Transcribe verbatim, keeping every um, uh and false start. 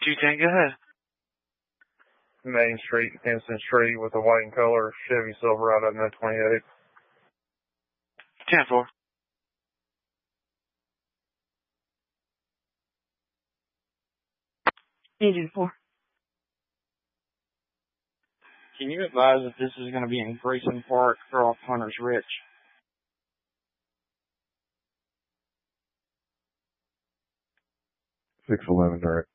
two ten, go ahead. Main Street, Instant Street with a white and color Chevy Silverado nine twenty-eight. ten four. Agent four. Can you advise if this is going to be in Grayson Park or off Hunter's Ridge? six eleven direct.